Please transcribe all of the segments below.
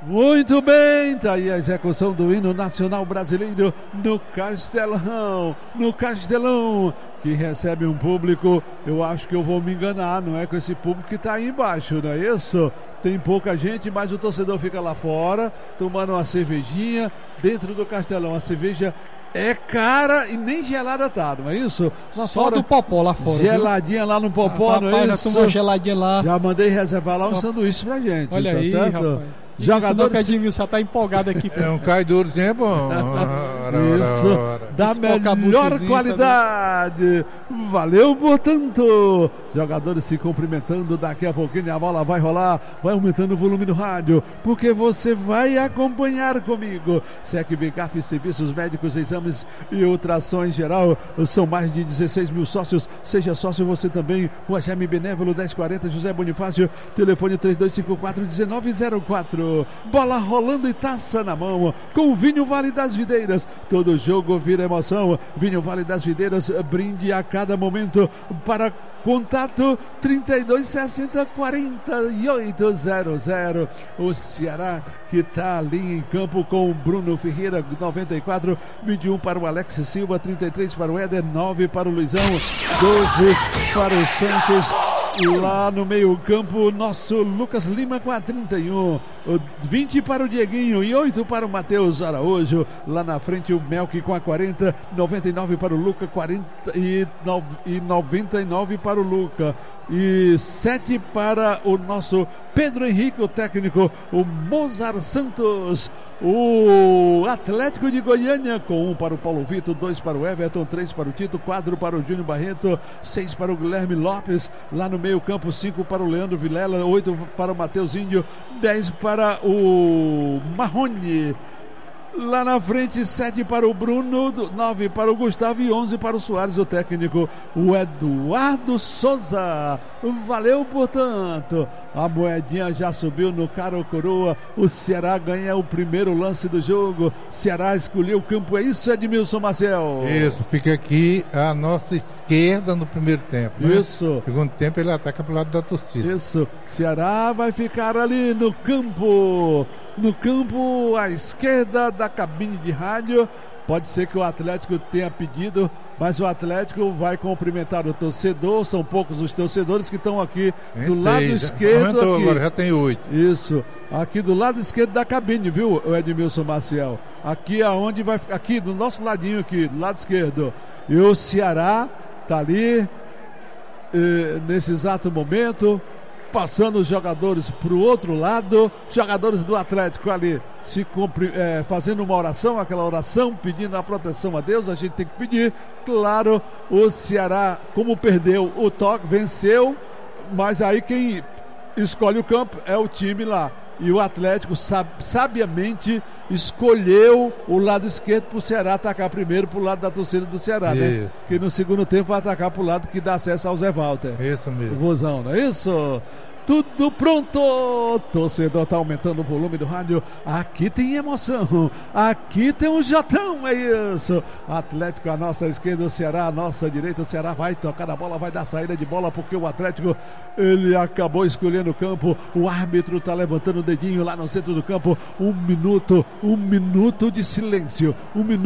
Muito bem, tá aí a execução do hino nacional brasileiro no Castelão, que recebe um público. Eu acho que eu vou me enganar, não é com esse público que tá aí embaixo, não é isso? Tem pouca gente, mas o torcedor fica lá fora, tomando uma cervejinha dentro do Castelão. A cerveja é cara e nem gelada tá, não é isso? Lá só fora, do Popó lá fora. Geladinha, viu? Lá no Popó, não é isso? Já tomou geladinha lá. Já mandei reservar lá um sanduíche pra gente. Olha tá aí, certo? rapaz. Jogadores... Edmilson tá empolgado aqui. É um cai durozinho, é bom. Isso, da melhor qualidade. Valeu, portanto. Jogadores se cumprimentando. Daqui a pouquinho a bola vai rolar. Vai aumentando o volume do rádio, porque você vai acompanhar comigo. SEC Bicaf, serviços médicos, exames e ultrassom em geral. São mais de 16 mil sócios. Seja sócio você também. O Ageme Benévolo 1040 José Bonifácio. Telefone 3254-1904. Bola rolando e taça na mão com o Vinho Vale das Videiras. Todo jogo vira emoção. Vinho Vale das Videiras, brinde a cada momento. Para contato 3260-4800. O Ceará que está ali em campo com o Bruno Ferreira, 94, 21 para o Alex Silva, 33 para o Éder, 9 para o Luizão, 12 para o Santos. Lá no meio campo, nosso Lucas Lima com a 31, 20 para o Dieguinho e 8 para o Matheus Araújo. Lá na frente o Melk com a 40, 99 para o Luca, 40 e 99 para o Luca. E 7 para o nosso Pedro Henrique, o técnico, o Mozart Santos. O Atlético de Goiânia com 1 para o Paulo Vitor, 2 para o Everton, 3 para o Tito, 4 para o Júnior Barreto, 6 para o Guilherme Lopes. Lá no meio campo, 5 para o Leandro Vilela, 8 para o Matheus Índio, 10 para o Marrone. Lá na frente, 7 para o Bruno, 9 para o Gustavo e 11 para o Soares, o técnico, o Eduardo Souza. Valeu, portanto. A moedinha já subiu no cara ou coroa. O Ceará ganha o primeiro lance do jogo. Ceará escolheu o campo. É isso, Edmilson Maciel? Isso, fica aqui à nossa esquerda no primeiro tempo. Né? Isso. Segundo tempo ele ataca pro lado da torcida. Isso. Ceará vai ficar ali no campo. No campo à esquerda da cabine de rádio. Pode ser que o Atlético tenha pedido, mas o Atlético vai cumprimentar o torcedor. São poucos os torcedores que estão aqui do lado esquerdo. Aqui. Agora já tem 8. Isso, aqui do lado esquerdo da cabine, viu, o Edmilson Maciel? Aqui aonde vai, aqui do nosso ladinho aqui, do lado esquerdo. E o Ceará tá ali nesse exato momento, passando os jogadores para o outro lado, jogadores do Atlético ali fazendo uma oração, aquela oração pedindo a proteção a Deus. A gente tem que pedir, claro. O Ceará, como perdeu o toque, venceu, mas aí quem escolhe o campo é o time lá. E o Atlético sabiamente escolheu o lado esquerdo para o Ceará atacar primeiro para o lado da torcida do Ceará, né? Que no segundo tempo vai atacar para o lado que dá acesso ao Zé Walter. Isso mesmo. O Vozão, não é isso? Tudo pronto, torcedor tá aumentando o volume do rádio. Aqui tem emoção, aqui tem um Jotão, é isso. Atlético à nossa esquerda, o Ceará à nossa direita. O Ceará vai tocar na bola, vai dar saída de bola, porque o Atlético, ele acabou escolhendo o campo. O árbitro tá levantando o dedinho lá no centro do campo. Um minuto de silêncio,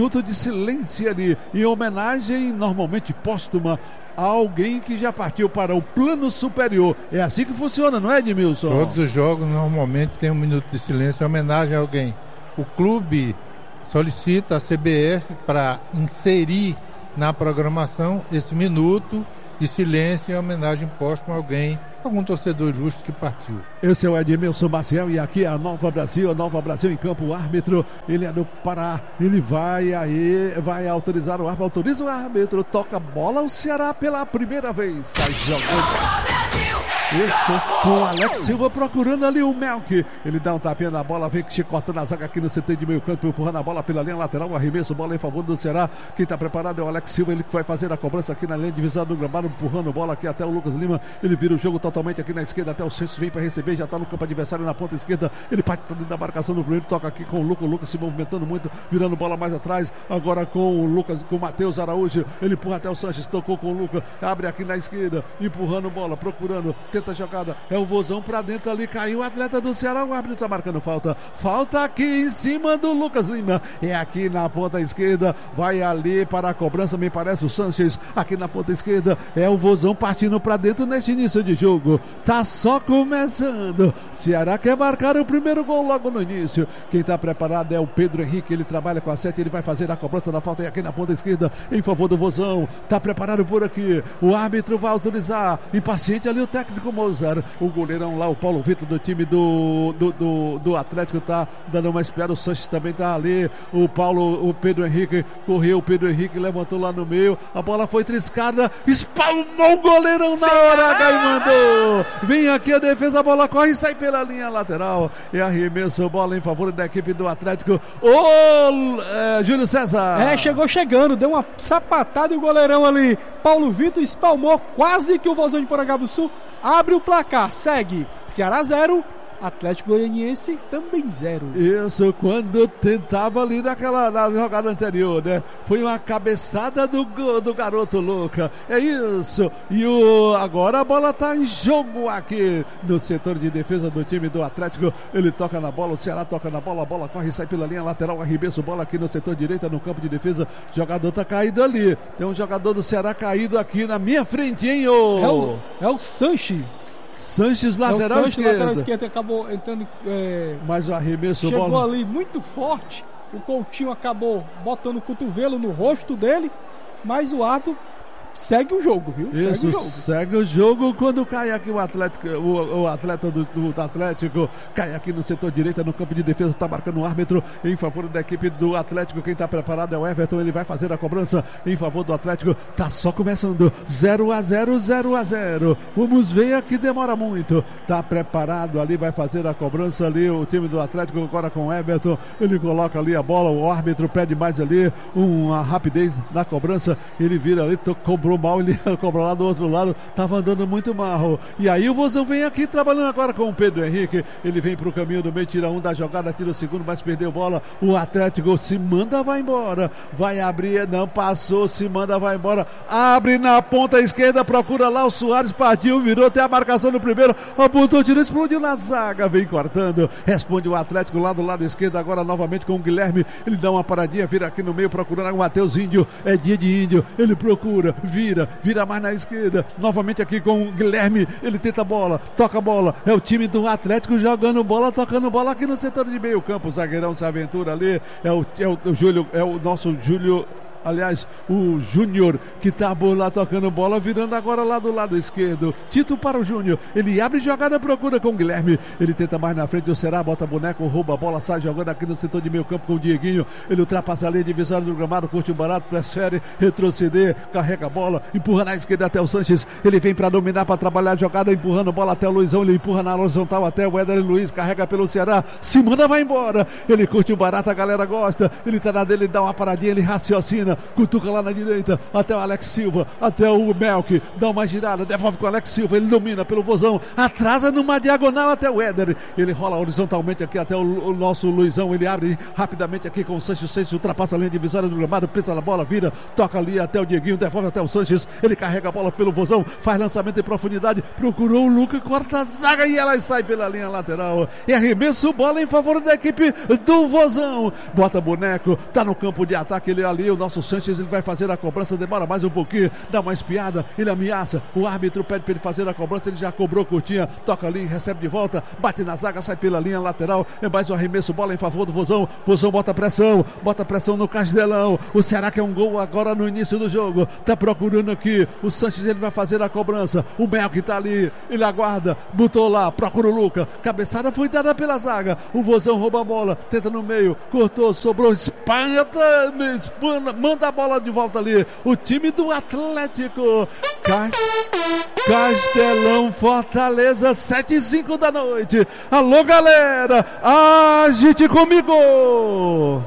ali, em homenagem normalmente póstuma a alguém que já partiu para o plano superior. É assim que funciona, não é, Edmilson? Todos os jogos normalmente tem um minuto de silêncio em homenagem a alguém. O clube solicita a CBF para inserir na programação esse minuto de silêncio em homenagem póstuma a alguém, algum torcedor ilustre que partiu. Esse é o Edmilson Maciel e aqui é a Nova Brasil em campo. O árbitro, ele é do Pará, ele vai autorizar o árbitro, autoriza o árbitro, toca a bola, o Ceará pela primeira vez, sai jogando. Isso, com o Alex Silva procurando ali o Melk. Ele dá um tapinha na bola, vem chicotando a zaga aqui no CT de meio campo, empurrando a bola pela linha lateral, o arremesso, bola em favor do Ceará. Quem está preparado é o Alex Silva, ele vai fazer a cobrança aqui na linha divisória do gramado, empurrando a bola aqui até o Lucas Lima. Ele vira o jogo totalmente aqui na esquerda, até o Santos vem para receber, já está no campo adversário na ponta esquerda. Ele parte para dentro da marcação do primeiro, toca aqui com o Lucas se movimentando muito, virando bola mais atrás, agora com o Lucas, com o Matheus Araújo. Ele empurra até o Sanches, tocou com o Lucas, abre aqui na esquerda, empurrando bola, procurando, tenta a jogada, é o Vozão pra dentro ali, caiu o atleta do Ceará, o árbitro tá marcando falta aqui em cima do Lucas Lima, é aqui na ponta esquerda, vai ali para a cobrança, me parece o Sanches, aqui na ponta esquerda, é o Vozão partindo pra dentro neste início de jogo, tá só começando, Ceará quer marcar o primeiro gol logo no início, quem tá preparado é o Pedro Henrique, ele trabalha com a 7, ele vai fazer a cobrança da falta, e aqui na ponta esquerda, em favor do Vozão, tá preparado por aqui, o árbitro vai autorizar, impaciente ali o técnico Mozart, o goleirão lá, o Paulo Vitor do time do Atlético tá dando uma espiada, o Sanches também tá ali, o Pedro Henrique correu, o Pedro Henrique levantou lá no meio, a bola foi triscada, espalmou o goleirão na hora H e mandou, vem aqui a defesa, a bola corre e sai pela linha lateral, e arremesso, bola em favor da equipe do Atlético, Júlio César. Chegou chegando, deu uma sapatada e o goleirão ali, Paulo Vitor, espalmou, quase que o Vozão de Porangabuçu abre o placar, segue Ceará 0, Atlético Goianiense também 0. Isso, quando tentava ali na jogada anterior, né? Foi uma cabeçada do garoto Luca. É isso. E agora a bola tá em jogo aqui no setor de defesa do time do Atlético. Ele toca na bola, o Ceará toca na bola, a bola corre e sai pela linha lateral, arremesso, bola aqui no setor direito, no campo de defesa. O jogador tá caído ali. Tem um jogador do Ceará caído aqui na minha frente, hein? É o Sanches. Sanches, lateral esquerda, acabou entrando. Mas o arremesso, chegou bola ali muito forte. O Coutinho acabou botando o cotovelo no rosto dele. Mas o árbitro segue o jogo, viu? Isso, segue o jogo quando cai aqui o Atlético, o atleta do Atlético cai aqui no setor direito, no campo de defesa, tá marcando o árbitro em favor da equipe do Atlético. Quem tá preparado é o Everton, ele vai fazer a cobrança em favor do Atlético, tá só começando, 0-0. Vamos ver aqui, demora muito, tá preparado ali, vai fazer a cobrança ali, o time do Atlético agora com o Everton, ele coloca ali a bola, o árbitro pede mais ali, uma rapidez na cobrança, ele vira ali, cobrou mal, ele cobrou lá do outro lado, tava andando muito mal, e aí o Vozão vem aqui trabalhando agora com o Pedro Henrique, ele vem pro caminho do meio, tira um da jogada, tira o segundo, mas perdeu bola, o Atlético se manda, vai embora, vai abrir, não passou, se manda, vai embora, abre na ponta esquerda, procura lá o Soares, partiu, virou até a marcação no primeiro, apontou, tirou, explodiu na zaga, vem cortando, responde o Atlético lá do lado esquerdo, agora novamente com o Guilherme, ele dá uma paradinha, vira aqui no meio, procurando o Matheus Índio, é dia de Índio, ele procura, vira mais na esquerda, novamente aqui com o Guilherme, ele tenta a bola, toca a bola, é o time do Atlético jogando bola, tocando bola aqui no setor de meio campo, o zagueirão se aventura ali, é o Júlio, é o nosso Júlio, aliás, o Júnior, que tá lá tocando bola, virando agora lá do lado esquerdo, Tito para o Júnior, ele abre jogada, procura com o Guilherme, ele tenta mais na frente, o Ceará bota boneco, rouba a bola, sai jogando aqui no setor de meio campo com o Dieguinho, ele ultrapassa a linha divisória do gramado, curte um barato, prefere retroceder, carrega a bola, empurra na esquerda até o Sanches, ele vem para dominar, para trabalhar a jogada, empurrando a bola até o Luizão, ele empurra na horizontal até o Éder Luiz, carrega pelo Ceará, se manda, vai embora, ele curte um barato, a galera gosta, ele tá na dele, dá uma paradinha, ele raciocina, cutuca lá na direita, até o Alex Silva, até o Melk, dá uma girada, devolve com o Alex Silva, ele domina pelo Vozão, atrasa numa diagonal até o Éder, ele rola horizontalmente aqui até o nosso Luizão, ele abre rapidamente aqui com o Sanches, ultrapassa a linha divisória do gramado, pisa na bola, vira, toca ali até o Dieguinho, devolve até o Sanches, ele carrega a bola pelo Vozão, faz lançamento em profundidade, procurou o Luca, corta a zaga e ela sai pela linha lateral, e arremesso, bola em favor da equipe do Vozão, bota boneco, tá no campo de ataque, ele ali, o nosso Sanches, ele vai fazer a cobrança, demora mais um pouquinho, dá uma espiada, ele ameaça, o árbitro pede para ele fazer a cobrança, ele já cobrou curtinha, toca ali, recebe de volta, bate na zaga, sai pela linha lateral, é mais um arremesso, bola em favor do Vozão, Vozão bota pressão no Castelão, o Ceará quer um gol agora no início do jogo, tá procurando aqui, o Sanches, ele vai fazer a cobrança, o Melk tá ali, ele aguarda, botou lá, procura o Luca, cabeçada foi dada pela zaga, o Vozão rouba a bola, tenta no meio, cortou, sobrou, espana, manda a bola de volta ali, o time do Atlético, Castelão, Fortaleza, 7h05 da noite, alô galera, agite comigo!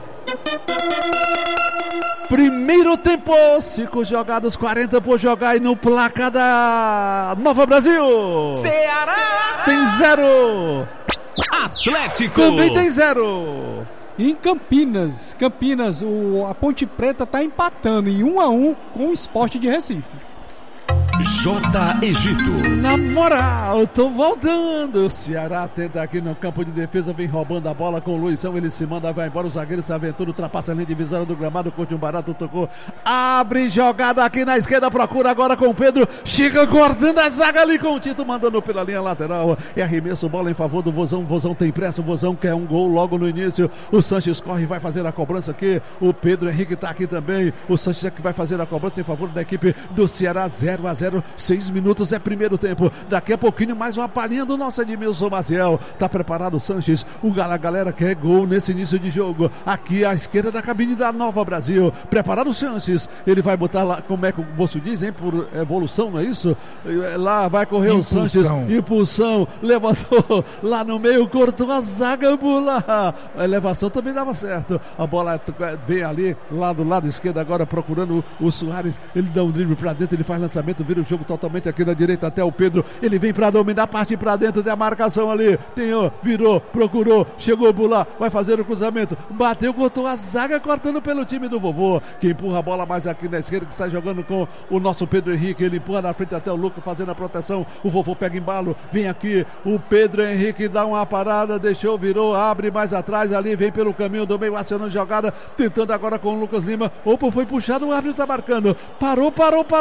Primeiro tempo, 5 jogados, 40 por jogar e no placar da Nova Brasil. Ceará tem 0. Atlético também tem 0. Em Campinas, a Ponte Preta está empatando em 1-1 com o Sport de Recife. J. Egito. Na moral, tô voltando. O Ceará tenta aqui no campo de defesa, vem roubando a bola com o Luizão. Ele se manda, vai embora. O zagueiro se aventura, ultrapassa a linha divisória do gramado. Curte um barato, tocou. Abre jogada aqui na esquerda, procura agora com o Pedro. Chega cortando a zaga ali com o Tito, mandando pela linha lateral. É arremesso, bola em favor do Vozão. Vozão tem pressa, o Vozão quer um gol logo no início. O Sanches corre, vai fazer a cobrança aqui. O Pedro Henrique tá aqui também. O Sanches é que vai fazer a cobrança em favor da equipe do Ceará. 0-0. 6 minutos é primeiro tempo. Daqui a pouquinho mais uma palhinha do nosso Edmilson Maciel. Tá preparado o Sanches. A galera quer gol nesse início de jogo. Aqui à esquerda da cabine da Nova Brasil. Preparado o Sanches. Ele vai botar lá, como é que o moço diz, hein? Por evolução, não é isso? Lá vai correr o Sanches. Impulsão. Levantou lá no meio, cortou a zaga por lá. A elevação também dava certo. A bola vem ali, lá do lado esquerdo agora, procurando o Soares. Ele dá um drible pra dentro, ele faz lançamento, vira o jogo totalmente aqui na direita até o Pedro. Ele vem pra dominar, parte pra dentro da marcação ali. Virou, procurou, chegou por lá, vai fazer o cruzamento. Bateu, cortou a zaga, cortando pelo time do vovô, que empurra a bola mais aqui na esquerda, que sai jogando com o nosso Pedro Henrique. Ele empurra na frente até o Lucas, fazendo a proteção. O vovô pega embalo, vem aqui. O Pedro Henrique dá uma parada, deixou, virou, abre mais atrás ali, vem pelo caminho do meio, acionando jogada, tentando agora com o Lucas Lima. Opa, foi puxado, o árbitro tá marcando. Parou.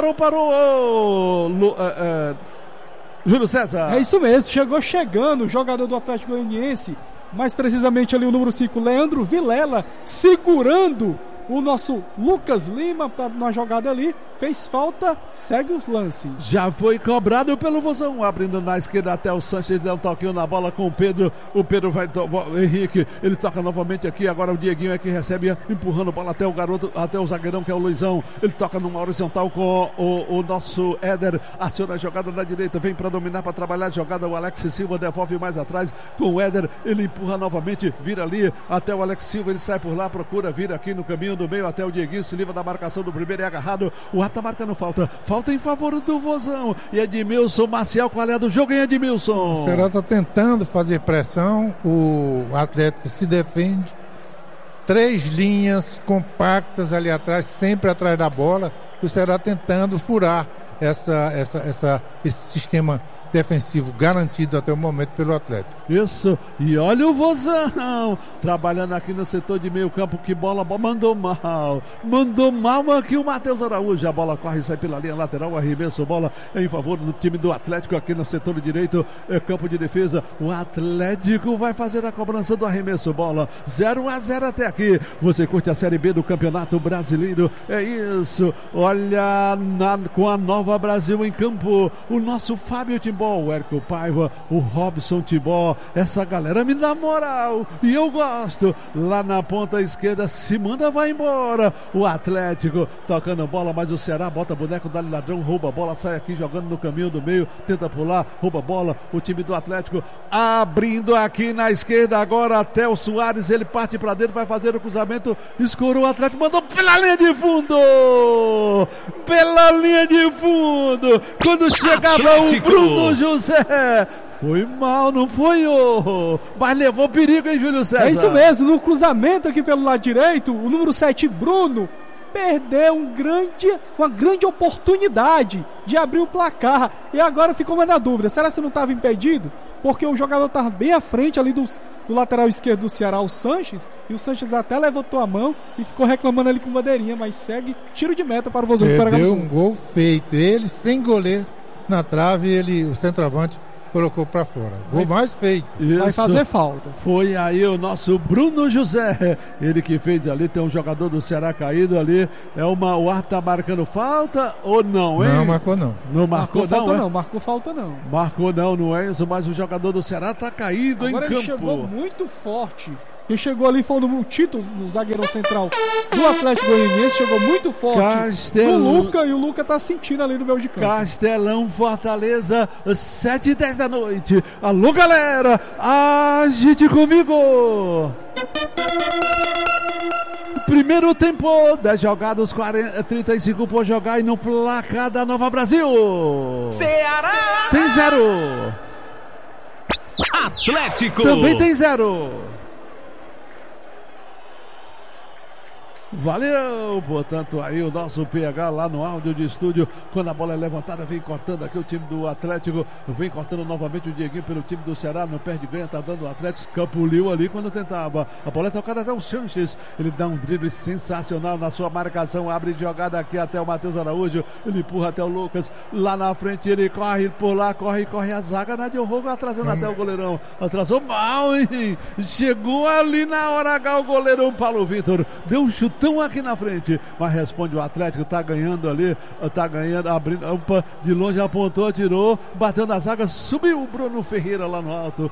Júlio César. É isso mesmo, chegando o jogador do Atlético Goianiense, mais precisamente ali o número 5, Leandro Vilela, segurando o nosso Lucas Lima na jogada ali, fez falta, segue o lance. Já foi cobrado pelo Vozão, abrindo na esquerda até o Sanches, dá um toquinho na bola com o Pedro. O Pedro vai, Henrique, ele toca novamente aqui, agora o Dieguinho é que recebe, empurrando a bola até o garoto, até o zagueirão que é o Luizão. Ele toca numa horizontal com o nosso Éder, aciona a jogada na direita, vem para dominar, para trabalhar a jogada. O Alex Silva devolve mais atrás com o Éder, ele empurra novamente, vira ali até o Alex Silva, ele sai por lá, procura, vira aqui no caminho do meio até o Dieguinho, se livra da marcação do primeiro, é agarrado. O Ar tá marcando falta em favor do Vozão. E Edmilson Maciel, qual é a do jogo, hein, Edmilson? O Ceará tá tentando fazer pressão, o Atlético se defende, 3 linhas compactas ali atrás, sempre atrás da bola. O Ceará tentando furar esse sistema defensivo garantido até o momento pelo Atlético. Isso, e olha o Vozão trabalhando aqui no setor de meio campo, que bola mandou mal aqui o Matheus Araújo. A bola corre e sai pela linha lateral, arremesso, bola em favor do time do Atlético aqui no setor direito, campo de defesa. O Atlético vai fazer a cobrança do arremesso, bola 0-0 até aqui. Você curte a Série B do Campeonato Brasileiro, é isso. Olha, com a Nova Brasil em campo, o nosso Fábio Timbó, o Érico Paiva, o Robson Tibó, essa galera me dá moral e eu gosto. Lá na ponta esquerda, se manda, vai embora. O Atlético tocando bola, mas o Ceará bota boneco, dá-lhe ladrão, rouba a bola, sai aqui jogando no caminho do meio, tenta pular, rouba a bola. O time do Atlético abrindo aqui na esquerda agora até o Soares, ele parte pra dentro, vai fazer o cruzamento, escorou o Atlético, mandou pela linha de fundo, quando chegava o Bruno José, foi mal, não foi, mas levou perigo, hein, Júlio César? É isso mesmo, no cruzamento aqui pelo lado direito, o número 7, Bruno, perdeu uma grande oportunidade de abrir o placar, e agora ficou mais na dúvida, será que não estava impedido? Porque o jogador estava bem à frente ali do lateral esquerdo do Ceará, o Sanches, e o Sanches até levantou a mão e ficou reclamando ali com bandeirinha, mas segue tiro de meta para o Vozão de Paragabuçu. Deu um gol feito, ele sem goleiro na trave, o centroavante colocou para fora. Gol mais feito. Isso. Vai fazer falta. Foi aí o nosso Bruno José, ele que fez ali. Tem um jogador do Ceará caído ali. O árbitro tá marcando falta ou não, hein? Não marcou não. Não marcou falta não. Marcou falta não. Marcou não é isso, mas o jogador do Ceará tá caído. Agora em campo. Ele chegou muito forte. Quem chegou ali foi o Tito, no zagueirão central do Atlético Goianiense, chegou muito forte no Luca, e o Luca tá sentindo ali no meio de campo. Castelão, Fortaleza, 7h10 da noite. Alô, galera, agite comigo. Primeiro tempo, 10 jogados, 35 por jogar, e no placar da Nova Brasil, Ceará tem 0. Atlético também tem 0. Valeu, portanto, aí o nosso PH lá no áudio de estúdio, quando a bola é levantada, vem cortando aqui o time do Atlético, vem cortando novamente o Dieguinho pelo time do Ceará, não perde ganha, tá dando o Atlético, escapuliu ali quando tentava, a bola é tocada até o Sanches, ele dá um drible sensacional na sua marcação, abre jogada aqui até o Matheus Araújo, ele empurra até o Lucas, lá na frente ele corre por lá, corre a zaga, Nadio Rogo atrasando até o goleirão, atrasou mal, hein? Chegou ali na hora H o goleirão Paulo Vitor, deu um chutão aqui na frente, mas responde o Atlético, tá ganhando ali, abrindo, opa, de longe apontou, atirou, bateu na zaga, subiu o Bruno Ferreira lá no alto,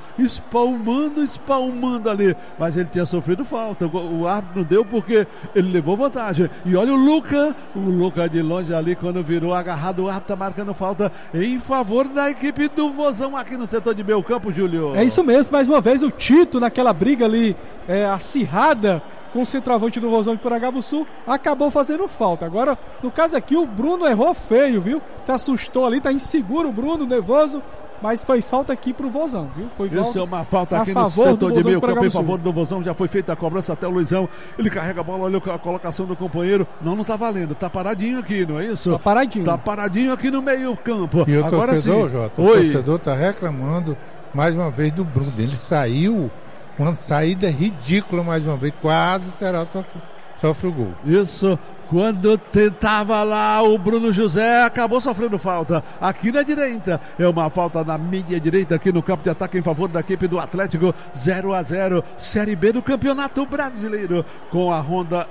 espalmando ali, mas ele tinha sofrido falta, o árbitro não deu porque ele levou vantagem, e olha o Luca de longe ali, quando virou agarrado, o árbitro tá marcando falta em favor da equipe do Vozão aqui no setor de meio campo, Júlio. É isso mesmo, mais uma vez o Tito naquela briga ali, acirrada com o centroavante do Vozão de Porangabuçu, acabou fazendo falta. Agora, no caso aqui, o Bruno errou feio, viu? Se assustou ali, tá inseguro o Bruno, nervoso, mas foi falta aqui pro Vozão, viu? Foi isso é uma falta aqui no setor de meio campo em favor do Vozão, já foi feita a cobrança até o Luizão, ele carrega a bola, olha a colocação do companheiro, não tá valendo, tá paradinho aqui, não é isso? Tá paradinho aqui no meio campo. E o agora torcedor, Jota, o torcedor tá reclamando mais uma vez do Bruno, ele saiu, uma saída ridícula mais uma vez, quase será sofre o gol. Isso. Quando tentava lá o Bruno José, acabou sofrendo falta aqui na direita, é uma falta na meia direita aqui no campo de ataque em favor da equipe do Atlético. 0-0, Série B do Campeonato Brasileiro, com a Honda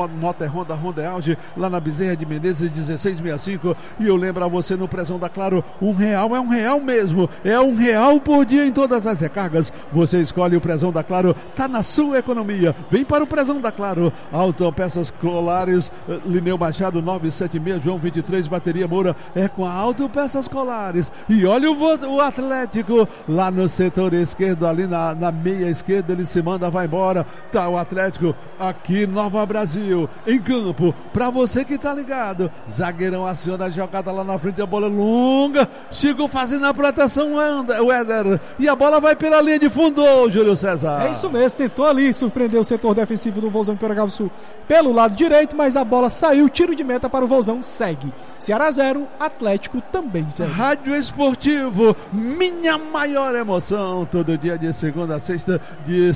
Auge lá na Bezerra de Menezes 1665. E eu lembro a você, no Prezão da Claro, R$1 é R$1 mesmo, é R$1 por dia em todas as recargas. Você escolhe o Prezão da Claro, tá na sua economia, vem para o Prezão da Claro. Autopeças Colares, Lineu Machado 976, João 23, Bateria Moura, é com a Autopeças Colares. E olha o Atlético lá no setor esquerdo, ali na meia esquerda, ele se manda, vai embora. Tá o Atlético aqui, Nova Brasil, em campo, pra você que tá ligado. Zagueirão aciona a jogada lá na frente, a bola longa, chegou fazendo a proteção o Éder, e a bola vai pela linha de fundo, Júlio César. É isso mesmo, tentou ali surpreender o setor defensivo do Vozão de Porangabuçu pelo lado direito, mas a bola saiu, tiro de meta para o Vozão, segue. Ceará 0, Atlético também 0. Rádio Esportivo, minha maior emoção, todo dia de segunda a sexta, de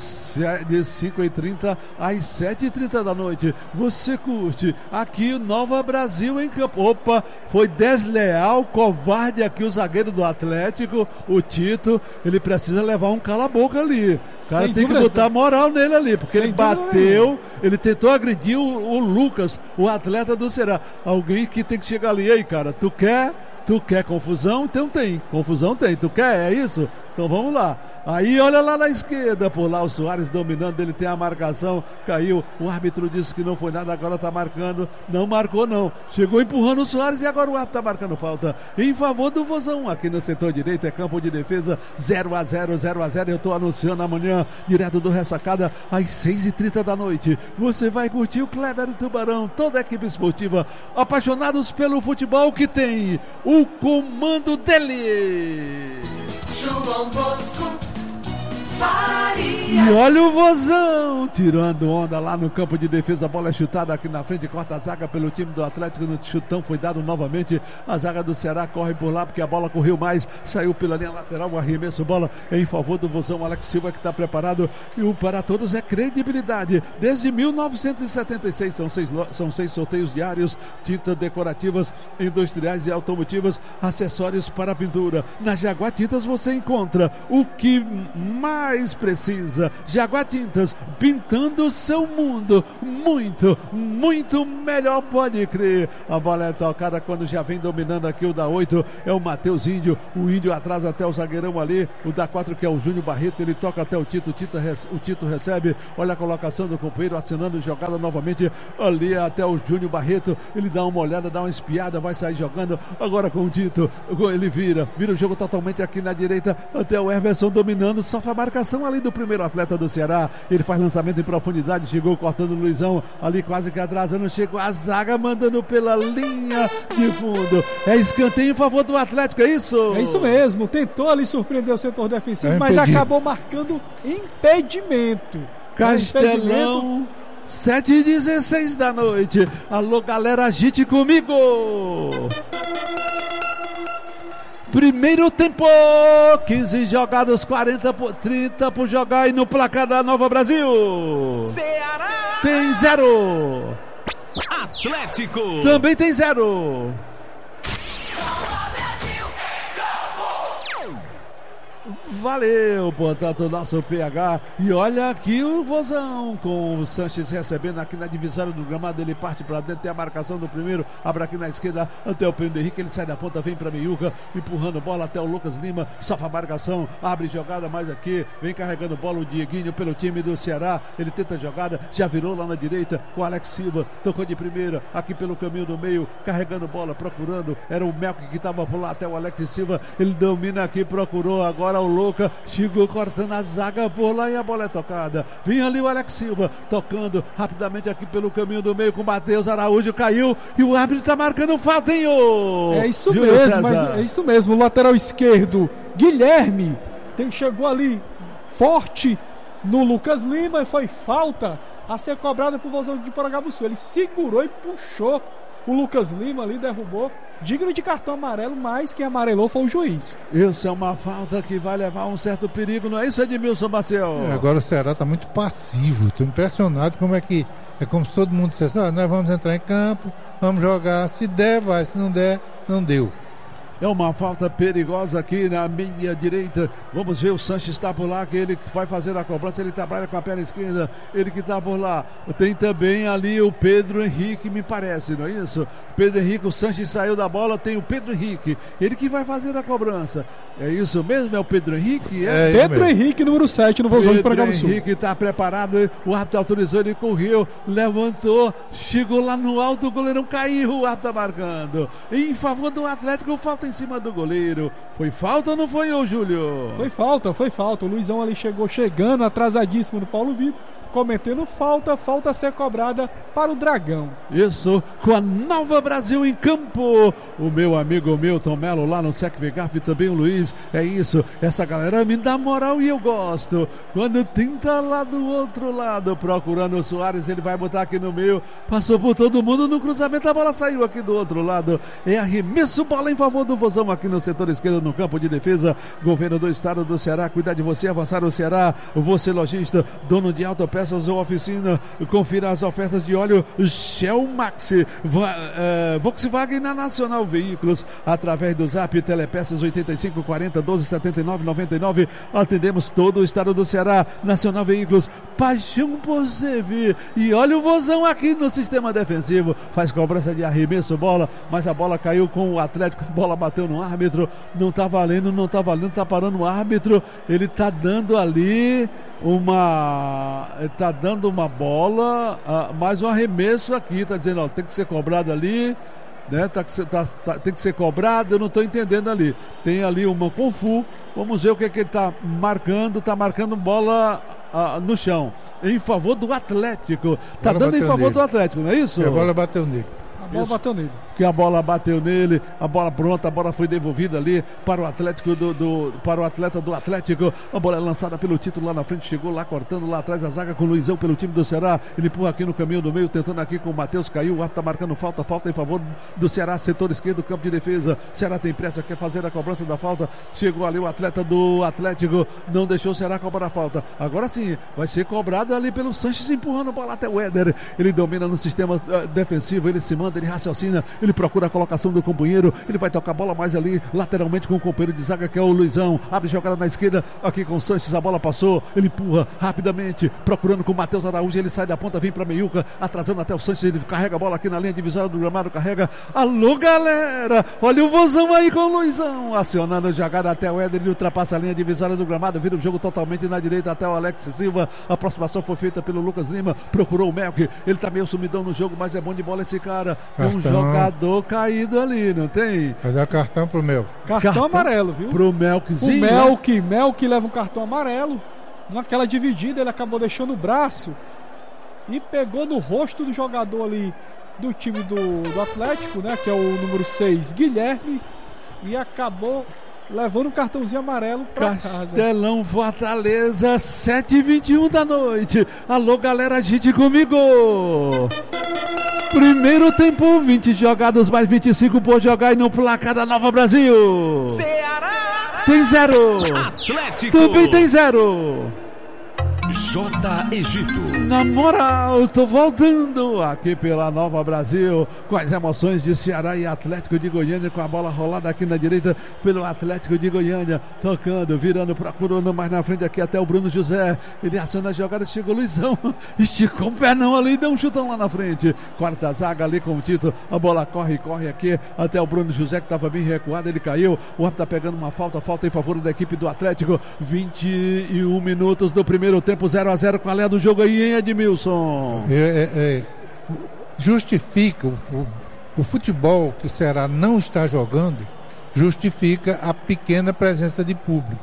5h30 às 7h30 da noite. Você curte aqui o Nova Brasil em campo. Opa, foi desleal, covarde aqui o zagueiro do Atlético, o Tito, ele precisa levar um cala-boca ali. O cara tem que botar moral nele ali, porque ele bateu, ele tentou agredir o Lucas, o atleta do Ceará. Alguém que tem que chegar ali. Ei, cara, tu quer confusão? Então tem. Confusão tem. Tu quer? É isso? Então vamos lá. Aí olha lá na esquerda, por lá o Soares dominando, ele tem a marcação, caiu, o árbitro disse que não foi nada, agora tá marcando, não marcou não, chegou empurrando o Soares e agora o árbitro tá marcando falta em favor do Vozão, aqui no setor direito, é campo de defesa, 0-0, eu tô anunciando amanhã, direto do Ressacada, às 6h30 da noite, você vai curtir o Kleber e Tubarão, toda a equipe esportiva, apaixonados pelo futebol que tem o comando dele. João Bosco Faria. E olha o Vozão tirando onda lá no campo de defesa, a bola é chutada aqui na frente, corta a zaga pelo time do Atlético, no chutão foi dado novamente, a zaga do Ceará corre por lá porque a bola correu mais, saiu pela linha lateral, o arremesso, bola em favor do Vozão, Alex Silva que está preparado, e o para todos é credibilidade, desde 1976, são seis sorteios diários, tintas decorativas, industriais e automotivas, acessórios para pintura, na Jaguar Tintas você encontra o que mais precisa. Jaguar Tintas, pintando o seu mundo muito, muito melhor, pode crer. A bola é tocada quando já vem dominando aqui o da 8, é o Matheus Índio, o Índio atrás até o zagueirão ali, o da 4 que é o Júnior Barreto, ele toca até o Tito, o Tito recebe, olha a colocação do companheiro, assinando jogada novamente ali até o Júnior Barreto, ele dá uma olhada, dá uma espiada, vai sair jogando, agora com o Tito, ele vira o jogo totalmente aqui na direita, até o Everson dominando, sofre a marcação ali do primeiro atleta do Ceará, ele faz lançamento em profundidade, chegou cortando o Luizão, ali quase que atrasando, chegou a zaga mandando pela linha de fundo, é escanteio em favor do Atlético, é isso? É isso mesmo, tentou ali surpreender o setor defensivo, mas acabou marcando impedimento. Castelão 7h16 da noite. Alô, galera, agite comigo. Primeiro tempo, 15 jogados, 30 por jogar, e no placar da Nova Brasil. Ceará tem 0. Atlético também tem 0. Valeu, portanto, o nosso PH. E olha aqui o Vozão, com o Sanches recebendo aqui na divisória do gramado. Ele parte para dentro, tem a marcação do primeiro. Abre aqui na esquerda até o Pedro Henrique. Ele sai da ponta, vem para Meiuca, empurrando bola até o Lucas Lima. Sofre a marcação, abre jogada mais aqui. Vem carregando bola o Dieguinho pelo time do Ceará. Ele tenta a jogada, já virou lá na direita com o Alex Silva. Tocou de primeira aqui pelo caminho do meio, carregando bola, procurando. Era o Melk que estava por lá até o Alex Silva. Ele domina aqui, procurou agora o Louca. Chegou cortando a zaga por lá e a bola é tocada. Vinha ali o Alex Silva tocando rapidamente aqui pelo caminho do meio com o Matheus Araújo. Caiu e o árbitro está marcando falta, hein? É isso mesmo, mas é isso mesmo. O lateral esquerdo, Guilherme, chegou ali forte no Lucas Lima e foi falta a ser cobrada por Vozão de Porangabuçu. Ele segurou e puxou o Lucas Lima ali, derrubou, digno de cartão amarelo, mas quem amarelou foi o juiz. Isso é uma falta que vai levar um certo perigo, não é isso, Edmilson Maciel? Agora o Ceará está muito passivo, estou impressionado como é que, é como se todo mundo dissesse, nós vamos entrar em campo, vamos jogar, se der vai, se não der, não deu. É uma falta perigosa aqui na minha direita. Vamos ver, o Sanches está por lá, que ele vai fazer a cobrança. Ele trabalha com a perna esquerda, ele que está por lá. Tem também ali o Pedro Henrique, me parece, não é isso? Pedro Henrique, o Sanches saiu da bola, tem o Pedro Henrique, ele que vai fazer a cobrança. É isso mesmo? É o Pedro Henrique? Pedro Henrique, número 7, no Vozão de Porangabuçu. Pedro Henrique está preparado, o árbitro autorizou, ele correu, levantou, chegou lá no alto, o goleirão caiu, o árbitro está marcando. Em favor do Atlético, falta em cima do goleiro. Foi falta ou não foi, ô Júlio? Foi falta. O Luizão ali chegando atrasadíssimo no Paulo Vitor, cometendo falta a ser cobrada para o Dragão. Isso, com a Nova Brasil em campo. O meu amigo Milton Melo lá no Sec Vegaf e também o Luiz. É isso, essa galera me dá moral e eu gosto. Quando tenta lá do outro lado, procurando o Soares, ele vai botar aqui no meio, passou por todo mundo no cruzamento, a bola saiu aqui do outro lado. É arremesso, bola em favor do Vozão aqui no setor esquerdo, no campo de defesa. Governo do estado do Ceará, cuidar de você, avançar o Ceará. Você lojista, dono de autopeças ou oficina, confira as ofertas de óleo Shell Max, Volkswagen na Nacional Veículos, através do Zap Telepeças 8540 1279 99. Atendemos todo o estado do Ceará. Nacional Veículos, paixão por servir. E olha o Vozão aqui no sistema defensivo, faz cobrança de arremesso, bola, mas a bola caiu com o Atlético, a bola bateu no árbitro, não tá valendo, tá parando o árbitro, ele tá dando ali uma bola, mais um arremesso aqui, tá dizendo, tem que ser cobrado ali, né? Tem que ser cobrado, eu não estou entendendo ali. Tem ali uma Confu, vamos ver o que ele tá marcando bola no chão, em favor do Atlético. Tá dando em favor do Atlético, não é isso? A bola bateu nele. Bateu nele. Que a bola bateu nele, a bola pronta, a bola foi devolvida ali para o Atlético para o atleta do Atlético. A bola é lançada pelo título lá na frente, chegou lá cortando lá atrás a zaga com o Luizão pelo time do Ceará. Ele empurra aqui no caminho do meio, tentando aqui com o Matheus, caiu, o árbitro tá marcando falta em favor do Ceará, setor esquerdo, campo de defesa. O Ceará tem pressa, quer fazer a cobrança da falta. Chegou ali o atleta do Atlético, não deixou o Ceará cobrar a falta. Agora sim, vai ser cobrado ali pelo Sanches, empurrando a bola até o Éder. Ele domina no sistema defensivo, ele se manda, ele raciocina, ele procura a colocação do companheiro, ele vai tocar a bola mais ali lateralmente com o companheiro de zaga que é o Luizão, abre jogada na esquerda aqui com o Sanches, a bola passou, ele empurra rapidamente, procurando com o Matheus Araújo, ele sai da ponta, vem pra Meiuca, atrasando até o Sanches, ele carrega a bola aqui na linha divisória do gramado, carrega, alô galera, olha o Vozão aí com o Luizão, acionando a jogada até o Éder, ele ultrapassa a linha divisória do gramado, vira o jogo totalmente na direita até o Alex Silva, a aproximação foi feita pelo Lucas Lima, procurou o Melk, ele tá meio sumidão no jogo, mas é bom de bola esse cara, um jogador caído ali, não tem? Vai dar cartão pro Melk. Cartão amarelo, viu? Pro Melkzinho. O Melk leva um cartão amarelo. Naquela dividida ele acabou deixando o braço e pegou no rosto do jogador ali do time do Atlético, né? Que é o número 6, Guilherme, e acabou levando um cartãozinho amarelo pra casa. Castelão, Fortaleza, 7h21 da noite. Alô, galera, agite comigo. Primeiro tempo, 20 jogados mais 25 por jogar e no placar da Nova Brasil. Ceará tem 0. Atlético Também tem 0. J. Egito. Na moral, tô voltando aqui pela Nova Brasil com as emoções de Ceará e Atlético de Goiânia, com a bola rolada aqui na direita pelo Atlético de Goiânia, tocando, virando, procurando mais na frente aqui até o Bruno José. Ele aciona a jogada, chegou o Luizão, esticou o pernão ali, deu um chutão lá na frente. Quarta zaga ali com o Tito, a bola corre aqui até o Bruno José, que estava bem recuado, ele caiu. O árbitro tá pegando uma falta em favor da equipe do Atlético. 21 minutos do primeiro tempo, 0-0. Qual é do jogo aí, hein, Edmilson? Justifica o futebol que o Ceará não está jogando, justifica a pequena presença de público.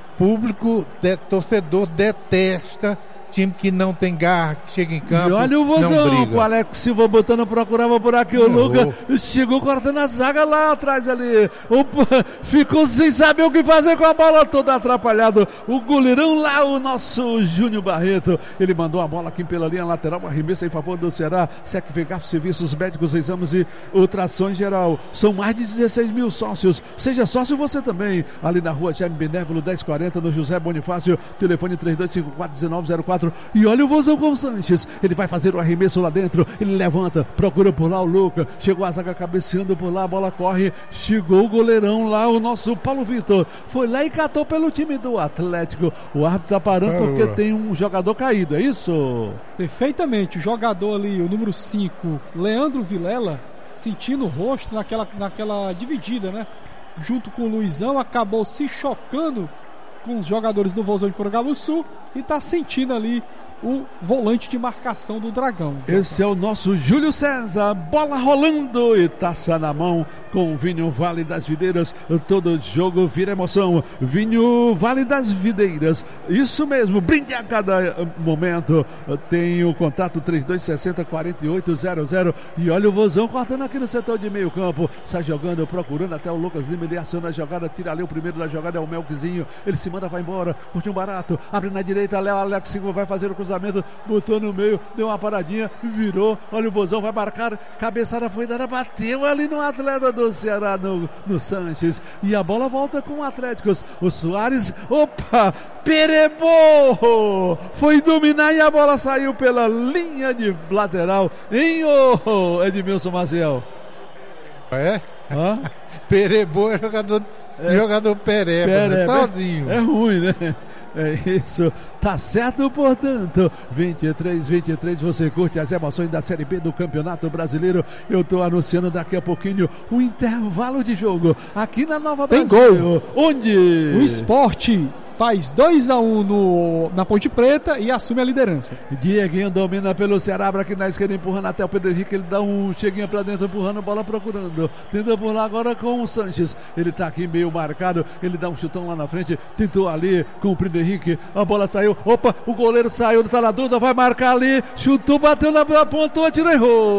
Torcedor detesta time que não tem garra, que chega em campo, e olha o vozão, o Alex Silva botando, procurava por aqui, o Lucas chegou cortando a zaga lá atrás ali, ficou sem saber o que fazer com a bola, todo atrapalhado, o goleirão lá, o nosso Júnior Barreto, ele mandou a bola aqui pela linha lateral, arremesso em favor do Ceará. Secvegaf, serviços médicos, exames e ultrassom geral, são mais de 16 mil sócios, seja sócio você também, ali na rua Jaime Benévolo 1040, no José Bonifácio, telefone 3254-1904. E olha o vozão com o Sanches, ele vai fazer o arremesso lá dentro, ele levanta, procura por lá o Luca, chegou a zaga cabeceando por lá, a bola corre, chegou o goleirão lá, o nosso Paulo Vitor, foi lá e catou pelo time do Atlético. O árbitro tá parando porque tem um jogador caído, é isso? Perfeitamente, o jogador ali, o número 5, Leandro Vilela, sentindo o rosto naquela dividida, né? Junto com o Luizão, acabou se chocando com os jogadores do Vozão de Porangabuçu e tá sentindo ali o volante de marcação do Dragão. Esse é o nosso Júlio César, bola rolando e taça na mão com o Vinho Vale das Videiras. Todo jogo vira emoção. Vinho Vale das Videiras, isso mesmo, brinde a cada momento. Tem o contato 3260-4800. E olha o Vozão cortando aqui no setor de meio campo, sai jogando, procurando até o Lucas Lima, ele aciona a jogada, tira ali o primeiro da jogada, é o Melquizinho, ele se manda, vai embora, curtiu um barato, abre na direita, Léo Alex Silva vai fazer o cruzamento, botou no meio, deu uma paradinha, virou, olha o Vozão, vai marcar, cabeçada foi dada, bateu ali no atleta do Ceará, no Sanches, e a bola volta com o Atlético. O Soares, opa, perebou, foi dominar e a bola saiu pela linha de lateral, hein, Edmilson Maciel? Perebou é jogador pereba, sozinho. É ruim, né? É isso, tá certo, portanto, 23, você curte as emoções da Série B do Campeonato Brasileiro. Eu tô anunciando daqui a pouquinho o intervalo de jogo aqui na Nova Brasil. Tem gol. Onde? O Sport faz 2-1 na Ponte Preta e assume a liderança. Dieguinho domina pelo Ceará, aqui na esquerda, empurrando até o Pedro Henrique, ele dá um cheguinho pra dentro, empurrando, bola procurando, tenta por lá agora com o Sanches, ele tá aqui meio marcado, ele dá um chutão lá na frente, tentou ali com o Pedro Henrique, a bola saiu, opa, o goleiro saiu, tá na dúvida, vai marcar ali, chutou, bateu na ponta, tirou,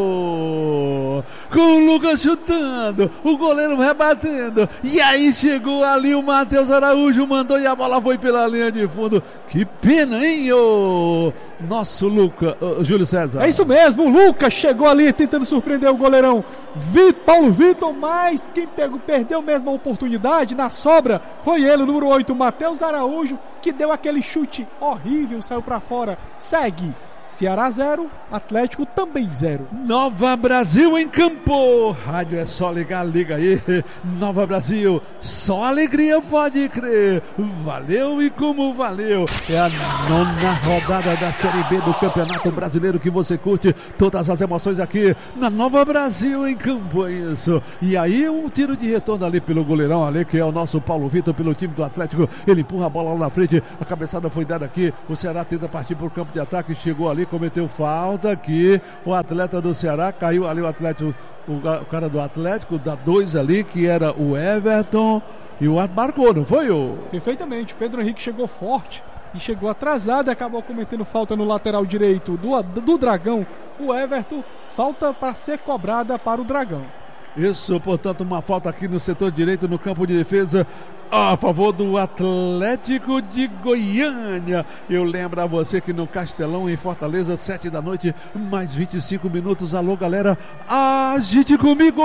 errou, com o Lucas chutando, o goleiro rebatendo, e aí chegou ali o Matheus Araújo, mandou e a bola foi pela linha de fundo. Que pena, hein, o nosso Júlio César. É isso mesmo, o Lucas chegou ali tentando surpreender o goleirão Paulo Vitor, mas quem perdeu mesmo a oportunidade na sobra foi ele, o número 8, Matheus Araújo, que deu aquele chute horrível, saiu pra fora. Segue Ceará 0, Atlético também 0. Nova Brasil em campo. Rádio é só ligar, liga aí. Nova Brasil, só alegria pode crer. Valeu e como valeu. É a 9ª rodada da Série B do Campeonato Brasileiro que você curte. Todas as emoções aqui na Nova Brasil em campo, é isso. E aí um tiro de retorno ali pelo goleirão ali, que é o nosso Paulo Vitor, pelo time do Atlético. Ele empurra a bola lá na frente. A cabeçada foi dada aqui. O Ceará tenta partir para o campo de ataque. Chegou ali, cometeu falta aqui, o atleta do Ceará, caiu ali o Atlético, o cara do Atlético, da 2 ali, que era o Everton, e o marcou, não foi? Perfeitamente, o Pedro Henrique chegou forte e chegou atrasado e acabou cometendo falta no lateral direito do Dragão, o Everton, falta para ser cobrada para o Dragão. Isso, portanto, uma falta aqui no setor direito, no campo de defesa, a favor do Atlético de Goiânia. Eu lembro a você que no Castelão, em Fortaleza, 7 da noite, mais 25 minutos. Alô, galera, agite comigo!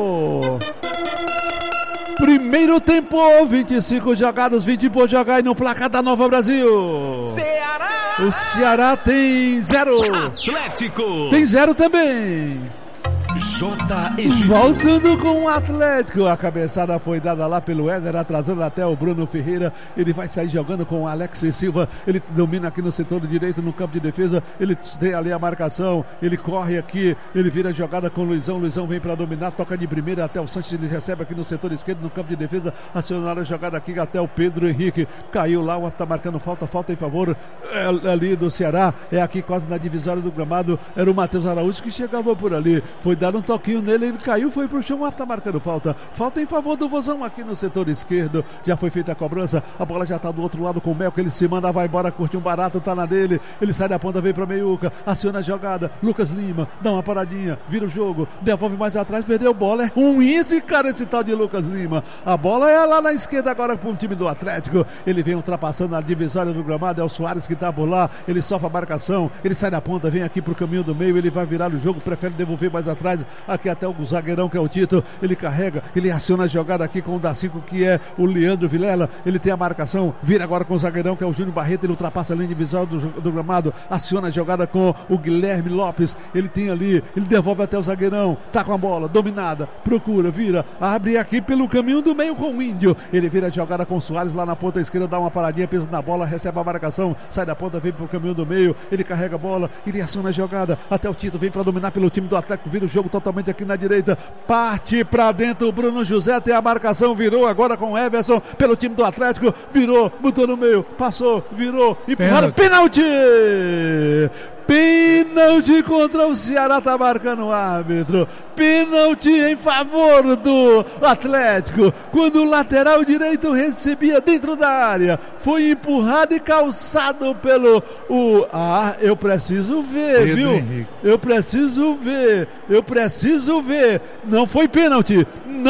Primeiro tempo, 25 jogadas, 20 por jogar e no placar da Nova Brasil. Ceará! O Ceará tem 0. Atlético! Tem 0 também. J. Egito. Voltando com o Atlético, a cabeçada foi dada lá pelo Éder, atrasando até o Bruno Ferreira. Ele vai sair jogando com o Alex Silva. Ele domina aqui no setor direito, no campo de defesa. Ele tem ali a marcação, ele corre aqui, ele vira a jogada com o Luizão. Luizão vem para dominar, toca de primeira até o Sanches. Ele recebe aqui no setor esquerdo, no campo de defesa. Acionaram a jogada aqui até o Pedro Henrique. Caiu lá, está marcando falta em favor ali do Ceará. É aqui quase na divisória do gramado. Era o Matheus Araújo que chegava por ali. Foi dar um toquinho nele, ele caiu, foi pro chão, tá marcando falta em favor do Vozão aqui no setor esquerdo. Já foi feita a cobrança, a bola já tá do outro lado com o Melco, ele se manda, vai embora, curte um barato, tá na dele, ele sai da ponta, vem pra meiuca, aciona a jogada, Lucas Lima, dá uma paradinha, vira o jogo, devolve mais atrás, perdeu bola, é ruim esse cara, esse tal de Lucas Lima. A bola é lá na esquerda agora pro time do Atlético, ele vem ultrapassando na divisória do gramado, é o Soares que tá por lá, ele sofre a marcação, ele sai da ponta, vem aqui pro caminho do meio, ele vai virar o jogo, prefere devolver mais atrás, aqui até o zagueirão que é o Tito, ele carrega, ele aciona a jogada aqui com o da 5 que é o Leandro Vilela, ele tem a marcação, vira agora com o zagueirão que é o Júnior Barreto, ele ultrapassa a linha divisória do gramado, aciona a jogada com o Guilherme Lopes, ele tem ali, ele devolve até o zagueirão, tá com a bola, dominada, procura, vira, abre aqui pelo caminho do meio com o Índio, ele vira a jogada com o Soares lá na ponta esquerda, dá uma paradinha, pisa na bola, recebe a marcação, sai da ponta, vem pro caminho do meio, ele carrega a bola, ele aciona a jogada, até o Tito vem para dominar pelo time do Atlético, vira o jogo totalmente aqui na direita, parte pra dentro o Bruno José, tem a marcação, virou agora com o Everson pelo time do Atlético, virou, botou no meio, passou, virou, empurraram, pênalti! Pênalti contra o Ceará, tá marcando o árbitro. Pênalti em favor do Atlético. Quando o lateral direito recebia dentro da área, foi empurrado e calçado pelo eu preciso ver, Pedro, viu? Henrique. Eu preciso ver. Não foi pênalti.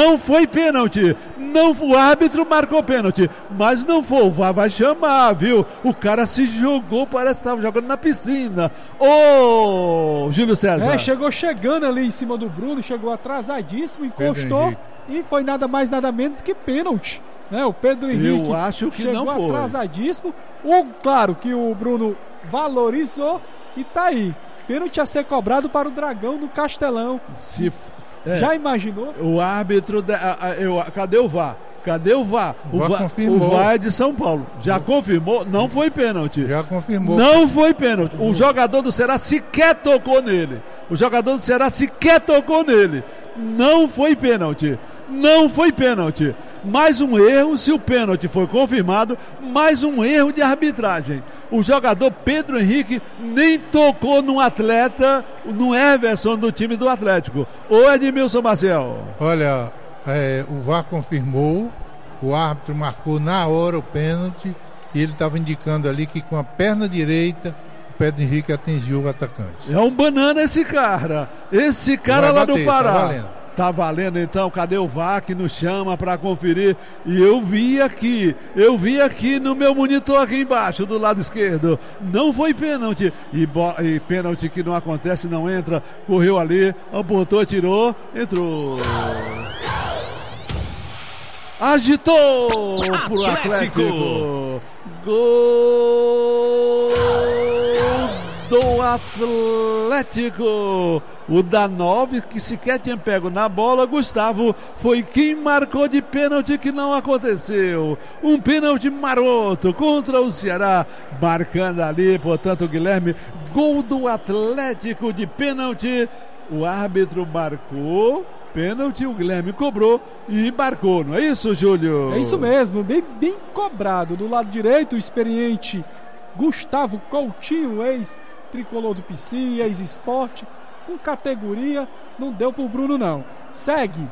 Não, o árbitro marcou pênalti, mas não foi, o VAR vai chamar, viu? O cara se jogou, parece que estava jogando na piscina. Júlio César. Chegou chegando ali em cima do Bruno, chegou atrasadíssimo, encostou e foi nada mais, nada menos que pênalti. Né? O Pedro Henrique eu acho que chegou não foi. Atrasadíssimo. Claro que o Bruno valorizou e tá aí. Pênalti a ser cobrado para o Dragão no Castelão. Já imaginou? O árbitro. Cadê o VAR? O VAR é de São Paulo. Já confirmou? Não foi pênalti. Já confirmou. Não foi pênalti. O jogador do Ceará sequer tocou nele. Não foi pênalti. Mais um erro, se o pênalti foi confirmado, mais um erro de arbitragem. O jogador Pedro Henrique nem tocou no atleta, no Everson do time do Atlético. Edmilson Maciel. Olha, o VAR confirmou, o árbitro marcou na hora o pênalti e ele estava indicando ali que com a perna direita o Pedro Henrique atingiu o atacante. É um banana esse cara. Esse cara lá do Pará. Tá valendo então, cadê o VAR que nos chama para conferir? E eu vi aqui no meu monitor aqui embaixo, do lado esquerdo, não foi pênalti, e pênalti que não acontece, não entra, correu ali, apontou, tirou, entrou. Agitou pro Atlético. Gol do Atlético. O da 9, que sequer tinha pego na bola, Gustavo, foi quem marcou de pênalti que não aconteceu. Um pênalti maroto contra o Ceará, marcando ali, portanto, o Guilherme, gol do Atlético de pênalti. O árbitro marcou pênalti, o Guilherme cobrou e marcou, não é isso, Júlio? É isso mesmo, bem cobrado. Do lado direito, o experiente Gustavo Coutinho, ex-tricolor do PC, ex-esporte, com categoria, não deu pro Bruno não. Segue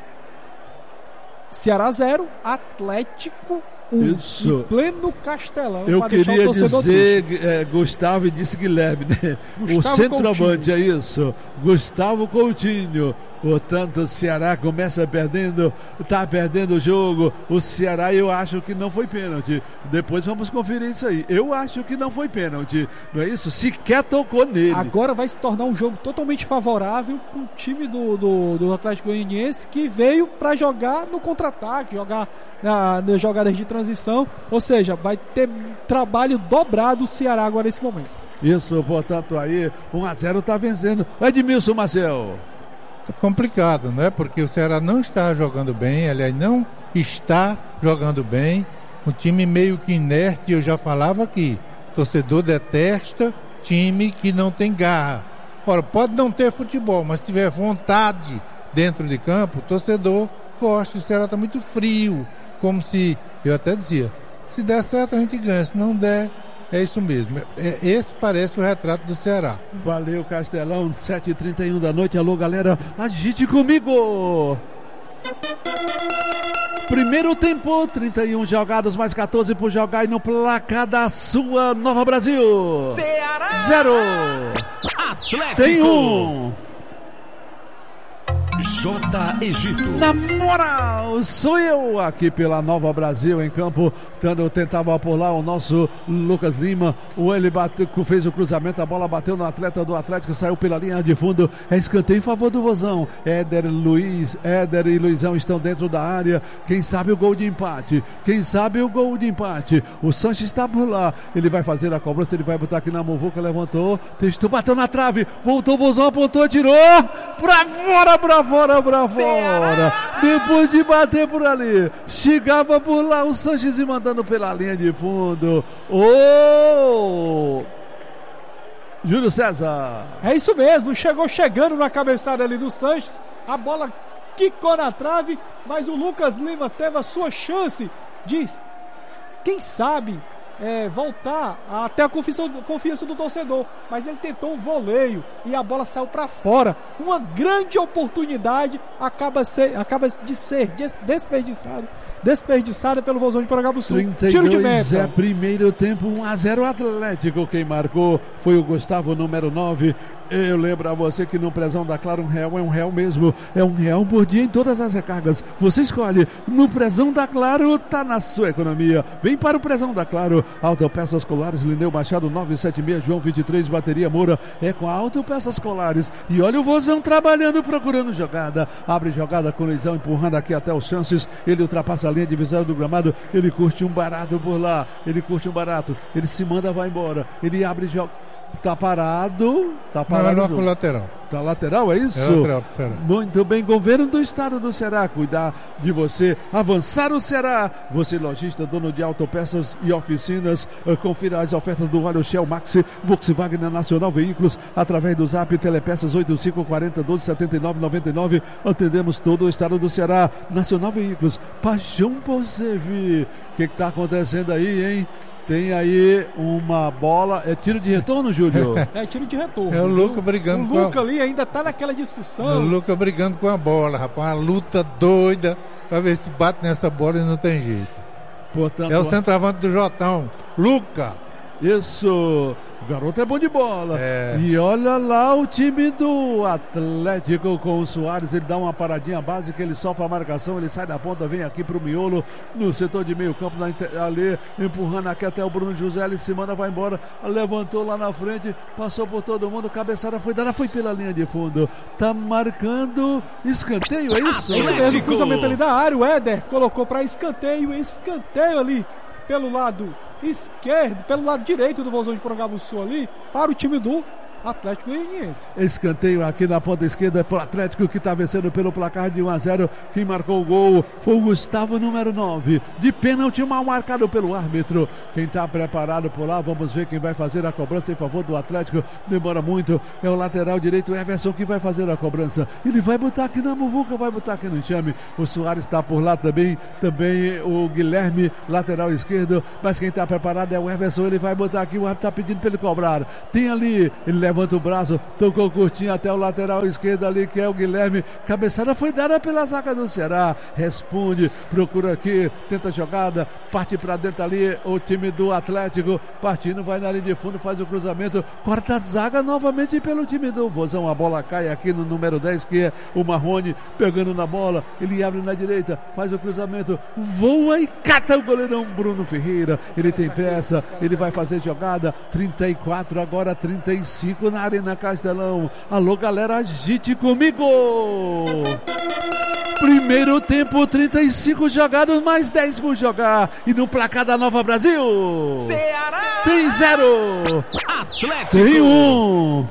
Ceará 0, Atlético 1. Isso. Em pleno Castelão. Eu queria dizer Gustavo e disse Guilherme, né? O centroavante, é isso. Gustavo Coutinho, Portanto, o Ceará começa perdendo, está perdendo o jogo. O Ceará, eu acho que não foi pênalti. Depois vamos conferir isso aí. Eu acho que não foi pênalti. Não é isso? Sequer tocou nele. Agora vai se tornar um jogo totalmente favorável para o time do Atlético Goianiense, que veio para jogar no contra-ataque, jogar nas jogadas de transição. Ou seja, vai ter trabalho dobrado o Ceará agora nesse momento. Isso, portanto, aí 1-0 está vencendo. Edmilson Marcel. É complicado, né? Porque o Ceará não está jogando bem, aliás, não está jogando bem. Um time meio que inerte, eu já falava aqui. Torcedor detesta time que não tem garra. Ora, pode não ter futebol, mas se tiver vontade dentro de campo, o torcedor gosta. O Ceará está muito frio, como se, eu até dizia, se der certo a gente ganha, se não der, é isso mesmo. Esse parece o retrato do Ceará. Valeu, Castelão, 7h31 da noite. Alô, galera, agite comigo! Primeiro tempo, 31 jogados, mais 14 por jogar, e no placar da sua Nova Brasil. Ceará 0. Atlético. Tem 1. J. Egito. Na moral, sou eu aqui pela Nova Brasil em campo, tentava por lá o nosso Lucas Lima, ele bateu, fez o cruzamento, a bola bateu no atleta do Atlético, saiu pela linha de fundo, é escanteio em favor do Vozão. Éder e Luizão estão dentro da área, quem sabe o gol de empate, o Sanches está por lá, ele vai fazer a cobrança, ele vai botar aqui na muvuca, levantou, testou, bateu na trave, voltou o Vozão, apontou, tirou, pra fora. Depois de bater por ali, chegava por lá o Sanches e mandando pela linha de fundo. Júlio César. É isso mesmo, chegando na cabeçada ali do Sanches, a bola quicou na trave, mas o Lucas Lima teve a sua chance de, quem sabe, voltar até a confiança do torcedor, mas ele tentou um voleio e a bola saiu para fora. Uma grande oportunidade acaba de ser desperdiçada pelo Vozão de Porangabuçu. 32 Tiro de meta. É primeiro tempo, 1-0 Atlético. Quem marcou foi o Gustavo, número 9. Eu lembro a você que no Prezão da Claro R$1 é R$1 mesmo, é R$1 por dia em todas as recargas. Você escolhe, no Prezão da Claro tá na sua economia. Vem para o Prezão da Claro. Autopeças Colares, Lineu Machado 976, João 23, Bateria Moura, é com a Autopeças Colares. E olha o Vozão trabalhando, procurando jogada. Abre jogada com o Luizão, empurrando aqui até os chances. Ele ultrapassa a linha divisória do gramado, ele curte um barato por lá, ele se manda, vai embora, ele abre jogada. Tá parado. Não, lateral. Tá lateral, é isso? É lateral, Ceará. Muito bem, governo do estado do Ceará, cuidar de você, avançar o Ceará. Você, lojista, dono de autopeças e oficinas, confira as ofertas do óleo Shell Maxi, Volkswagen Nacional Veículos, através do Zap Telepeças 8540127999. Atendemos todo o estado do Ceará. Nacional Veículos, paixão por servir. O que tá acontecendo aí, hein? Tem aí uma bola, é tiro de retorno, Júlio? É tiro de retorno. É o Luca brigando com o Luca ali ainda tá naquela discussão. O Luca brigando com a bola, rapaz, uma luta doida pra ver se bate nessa bola e não tem jeito. Portanto, é o centroavante do Jotão, Luca. Isso, o garoto é bom de bola. E olha lá o time do Atlético com o Soares, ele dá uma paradinha básica, ele sofre a marcação, ele sai da ponta, vem aqui pro miolo, no setor de meio campo, ali, empurrando aqui até o Bruno José, ele se manda, vai embora, levantou lá na frente, passou por todo mundo, cabeçada foi dada, foi pela linha de fundo, tá marcando escanteio, é isso? É isso mesmo, cruzamento ali da área, o Éder colocou pra escanteio ali, pelo lado esquerdo, pelo lado direito do Vozão de Porangabuçu ali, para o time do Atlético Goianiense. Escanteio aqui na ponta esquerda para o Atlético, que está vencendo pelo placar de 1-0. Quem marcou o gol foi o Gustavo, número 9. De pênalti, mal marcado pelo árbitro. Quem está preparado por lá, vamos ver quem vai fazer a cobrança em favor do Atlético. Demora muito, é o lateral direito, o Everson, que vai fazer a cobrança. Ele vai botar aqui na muvuca, vai botar aqui no enxame. O Soares está por lá também o Guilherme, lateral esquerdo. Mas quem está preparado é o Everson, ele vai botar aqui, o árbitro está pedindo para ele cobrar. Tem ali, ele leva levanta o braço, tocou curtinho até o lateral esquerdo ali, que é o Guilherme. Cabeçada foi dada pela zaga do Ceará. Responde, procura aqui, tenta a jogada, parte pra dentro ali o time do Atlético, partindo, vai na linha de fundo, faz o cruzamento, corta a zaga novamente pelo time do Vozão. A bola cai aqui no número 10, que é o Marrone, pegando na bola, ele abre na direita, faz o cruzamento, voa e cata o goleirão Bruno Ferreira. Ele tem pressa, ele vai fazer jogada. 34, agora 35 na Arena Castelão. Alô, galera, agite comigo! Primeiro tempo, 35 jogados, mais 10 por jogar. E no placar da Nova Brasil, Ceará tem 0, Atlético tem 1.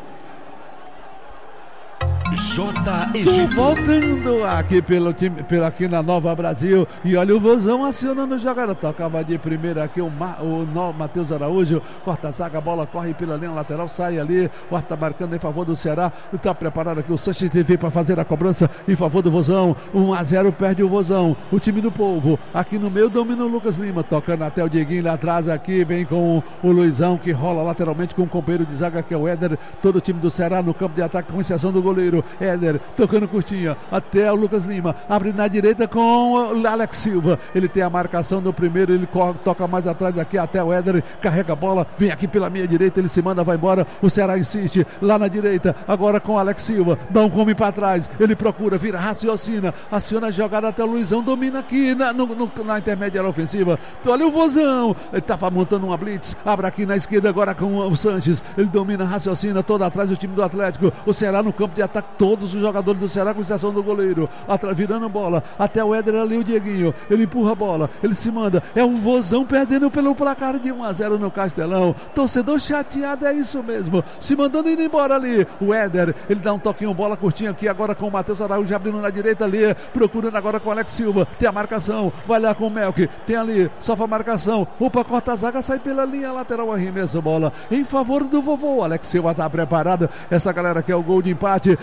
J. Tô Egito. voltando aqui pelo time, aqui na Nova Brasil. E olha o Vozão acionando a jogada. Tocava de primeira aqui o Matheus Araújo. Corta a zaga, a bola corre pela linha lateral, sai ali. O Arthur tá marcando em favor do Ceará. Está preparado aqui o Sanches TV para fazer a cobrança em favor do Vozão. 1-0, perde o Vozão. O time do povo. Aqui no meio domina o Lucas Lima. Tocando até o Dieguinho lá atrás aqui. Vem com o Luizão, que rola lateralmente com o companheiro de zaga, que é o Éder. Todo o time do Ceará no campo de ataque, com exceção do goleiro Éder, tocando curtinha até o Lucas Lima, abre na direita com o Alex Silva. Ele tem a marcação do primeiro, ele toca mais atrás aqui até o Éder, carrega a bola, vem aqui pela minha direita, ele se manda, vai embora. O Ceará insiste lá na direita, agora com o Alex Silva, dá um come para trás, ele procura, vira, raciocina, aciona a jogada até o Luizão, domina aqui na intermediária ofensiva. Então, olha o Vozão, ele estava montando uma blitz, abre aqui na esquerda agora com o Sanches, ele domina, raciocina, todo atrás do time do Atlético. O Ceará no campo de ataque, todos os jogadores do Ceará, com exceção do goleiro, virando bola até o Éder ali, o Dieguinho, ele empurra a bola, ele se manda, é o Vozão perdendo pelo placar de 1-0 no Castelão. Torcedor chateado, é isso mesmo, se mandando indo embora ali. O Éder, ele dá um toquinho, bola curtinha aqui agora com o Matheus Araújo, abrindo na direita ali, procurando agora com o Alex Silva, tem a marcação, vai lá com o Melk, tem ali, sofre a marcação, opa, corta a zaga, sai pela linha lateral, arremesso, bola em favor do vovô. O Alex Silva tá preparado, essa galera quer o gol de empate.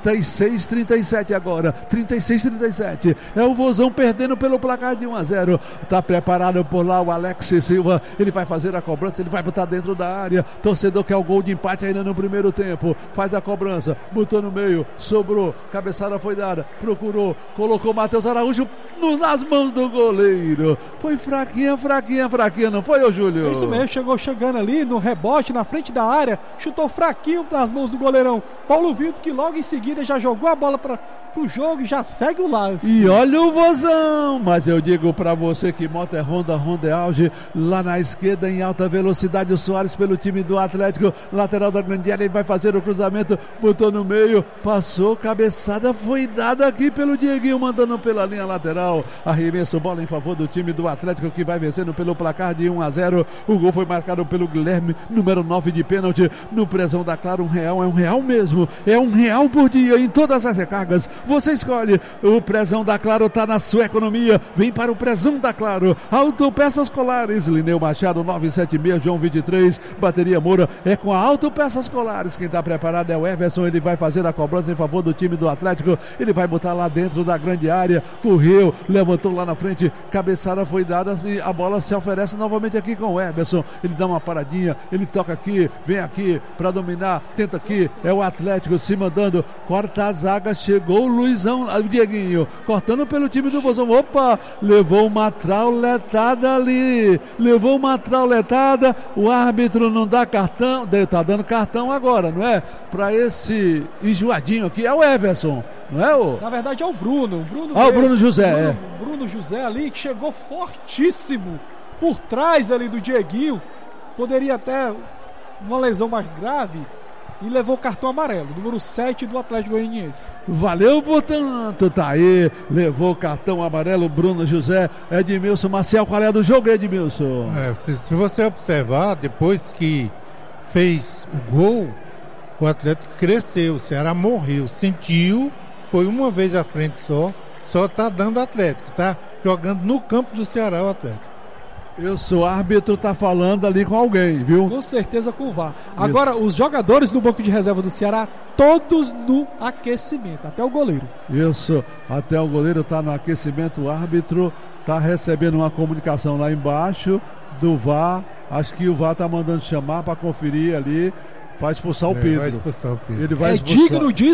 36-37 agora, 36-37, é o Vozão perdendo pelo placar de 1-0, tá preparado por lá o Alex Silva, ele vai fazer a cobrança, ele vai botar dentro da área, torcedor quer o gol de empate ainda no primeiro tempo, faz a cobrança, botou no meio, sobrou, cabeçada foi dada, procurou, colocou o Matheus Araújo nas mãos do goleiro, foi fraquinha, não foi, ô Júlio? É isso mesmo, chegou chegando ali no rebote, na frente da área, chutou fraquinho nas mãos do goleirão Paulo Vitor, que logo em seguida já jogou a bola pro jogo e já segue o lance. E olha o Vozão, mas eu digo pra você que moto é Honda é auge, lá na esquerda em alta velocidade, o Soares pelo time do Atlético, lateral da grande área, ele vai fazer o cruzamento, botou no meio, passou, cabeçada foi dada aqui pelo Dieguinho, mandando pela linha lateral, arremesso, bola em favor do time do Atlético, que vai vencendo pelo placar de 1-0, o gol foi marcado pelo Guilherme, número 9 de pênalti, no Prezão da Claro, é um real mesmo, é R$1 por dia em todas as recargas. Você escolhe, o Prezão da Claro está na sua economia, vem para o Prezão da Claro. Autopeças Colares, Lineu Machado 976, João 23, Bateria Moura, é com a Autopeças Colares. Quem está preparado é o Everson, ele vai fazer a cobrança em favor do time do Atlético, ele vai botar lá dentro da grande área, correu, levantou lá na frente, cabeçada foi dada e a bola se oferece novamente aqui com o Everson, ele dá uma paradinha, ele toca aqui, vem aqui para dominar, tenta aqui, é o Atlético se mandando, corta a zaga, chegou o Luizão, o Dieguinho, cortando pelo time do Vozão, opa, levou uma trauletada ali, o árbitro não dá cartão, tá dando cartão agora, não é? Para esse enjoadinho aqui, é o Everson, não é o? Na verdade é o Bruno. O Bruno José, Bruno José ali, que chegou fortíssimo por trás ali do Dieguinho, poderia até uma lesão mais grave, e levou cartão amarelo, número 7 do Atlético Goianiense. Valeu, portanto, tá aí, levou cartão amarelo, Bruno José. Edmilson Marcial, qual é a do jogo, Edmilson? Se você observar, depois que fez o gol, o Atlético cresceu, o Ceará morreu, sentiu, foi uma vez à frente só tá dando Atlético, tá jogando no campo do Ceará o Atlético. O árbitro tá falando ali com alguém, viu? Com certeza com o VAR. Agora, os jogadores do banco de reserva do Ceará, todos no aquecimento, até o goleiro. Isso, até o goleiro tá no aquecimento, o árbitro tá recebendo uma comunicação lá embaixo do VAR, acho que o VAR tá mandando chamar para conferir ali, Vai expulsar o Vai Pedro. expulsar o Pedro. Ele vai É expulsar. digno de